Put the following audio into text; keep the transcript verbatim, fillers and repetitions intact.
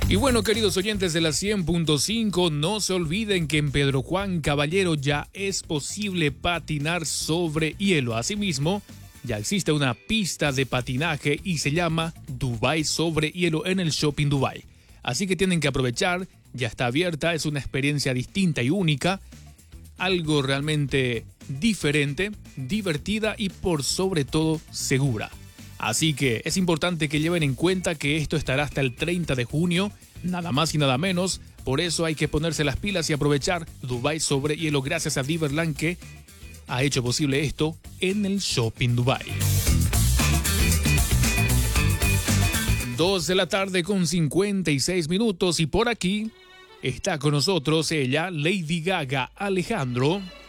Y bueno, queridos oyentes de la cien punto cinco, no se olviden que en Pedro Juan Caballero ya es posible patinar sobre hielo. Asimismo, ya existe una pista de patinaje y se llama Dubai sobre hielo en el Shopping Dubai. Así que tienen que aprovechar, ya está abierta, es una experiencia distinta y única, algo realmente diferente, divertida y por sobre todo segura. Así que es importante que lleven en cuenta que esto estará hasta el treinta de junio, nada más y nada menos. Por eso hay que ponerse las pilas y aprovechar Dubai sobre hielo gracias a Diverland, que ha hecho posible esto en el Shopping Dubai. dos de la tarde con cincuenta y seis minutos y por aquí está con nosotros ella, Lady Gaga Alejandro.